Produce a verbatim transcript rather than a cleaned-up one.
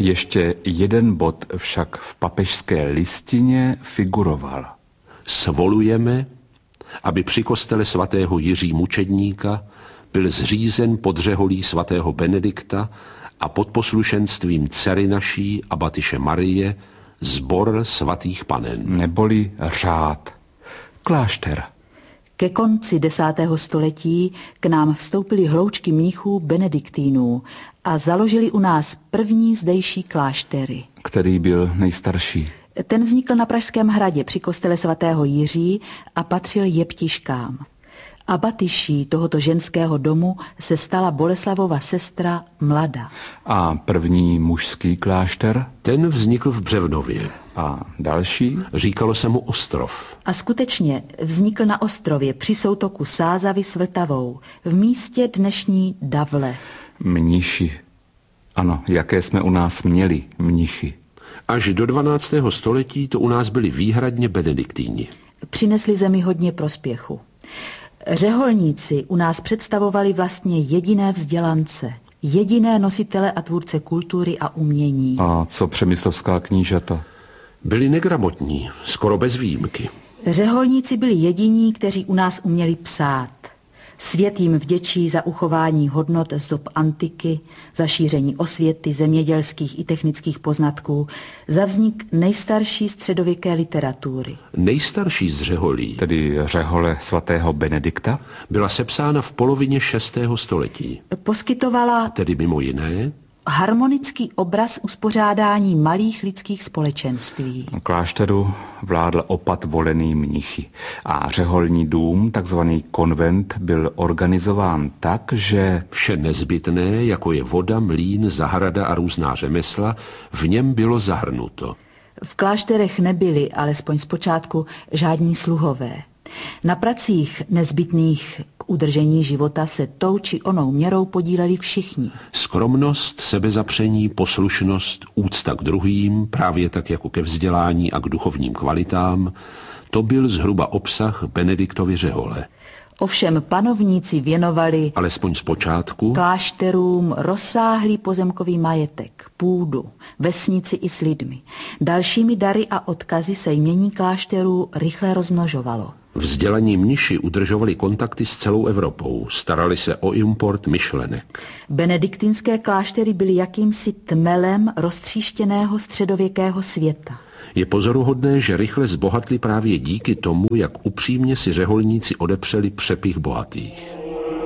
Ještě jeden bod však v papežské listině figuroval. Svolujeme, aby při kostele svatého Jiří Mučedníka byl zřízen pod řeholí svatého Benedikta a pod poslušenstvím dcery naší, abatyše Marie, sbor svatých panen. Neboli řád. Klášter. Ke konci desátého století k nám vstoupili hloučky mnichů benediktínů a založili u nás první zdejší kláštery. Který byl nejstarší? Ten vznikl na Pražském hradě při kostele svatého Jiří a patřil jeptiškám. Abatyší tohoto ženského domu se stala Boleslavova sestra Mlada. A první mužský klášter? Ten vznikl v Břevnově. A další? Říkalo se mu Ostrov. A skutečně vznikl na ostrově při soutoku Sázavy s Vltavou, v místě dnešní Davle. Mniši. Ano, jaké jsme u nás měli mnichy. Až do dvanáctého století to u nás byli výhradně benediktíni. Přinesli zemi hodně prospěchu. Řeholníci u nás představovali vlastně jediné vzdělance, jediné nositele a tvůrce kultury a umění. A co přemyslovská knížata? Byli negramotní, skoro bez výjimky. Řeholníci byli jediní, kteří u nás uměli psát. Svět jim vděčí za uchování hodnot z dob antiky, za šíření osvěty, zemědělských i technických poznatků, za vznik nejstarší středověké literatury. Nejstarší z řeholí, tedy řehole svatého Benedikta, byla sepsána v polovině šestého století. Poskytovala tedy mimo jiné harmonický obraz uspořádání malých lidských společenství. Klášteru vládl opat volený mnichy a řeholní dům, takzvaný konvent, byl organizován tak, že vše nezbytné, jako je voda, mlýn, zahrada a různá řemesla, v něm bylo zahrnuto. V klášterech nebyli, alespoň zpočátku, žádní sluhové. Na pracích nezbytných k udržení života se tou či onou měrou podíleli všichni. Skromnost, sebezapření, poslušnost, úcta k druhým, právě tak jako ke vzdělání a k duchovním kvalitám, to byl zhruba obsah Benediktovy řehole. Ovšem panovníci věnovali, alespoň zpočátku, klášterům rozsáhlý pozemkový majetek, půdu, vesnici i s lidmi. Dalšími dary a odkazy se jmění klášterů rychle rozmnožovalo. Vzdělaní mniši udržovali kontakty s celou Evropou, starali se o import myšlenek. Benediktinské kláštery byly jakýmsi tmelem roztříštěného středověkého světa. Je pozoruhodné, že rychle zbohatli právě díky tomu, jak upřímně si řeholníci odepřeli přepych bohatých.